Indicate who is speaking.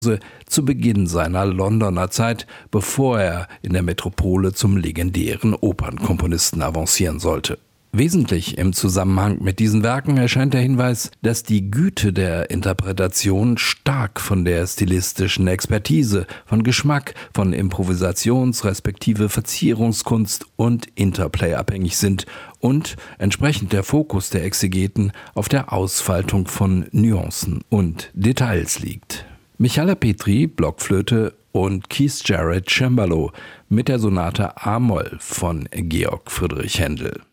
Speaker 1: zu Beginn seiner Londoner Zeit, bevor er in der Metropole zum legendären Opernkomponisten avancieren sollte. Wesentlich im Zusammenhang mit diesen Werken erscheint der Hinweis, dass die Güte der Interpretation stark von der stilistischen Expertise, von Geschmack, von Improvisations- respektive Verzierungskunst und Interplay abhängig sind und entsprechend der Fokus der Exegeten auf der Ausfaltung von Nuancen und Details liegt. Michala Petri, Blockflöte und Keith Jarrett, Cembalo mit der Sonate A-Moll von Georg Friedrich Händel.